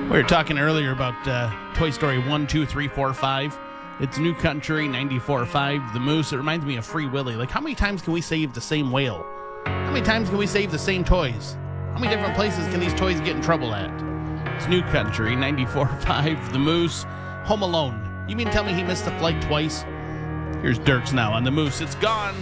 We were talking earlier about Toy Story 1, 2, 3, 4, 5. It's New Country, 94.5, The Moose. It reminds me of Free Willy. Like, how many times can we save the same whale? How many times can we save the same toys? How many different places can these toys get in trouble at? It's New Country, 94.5, The Moose, Home Alone. You mean tell me he missed the flight twice? Here's Dirks now on The Moose. It's gone.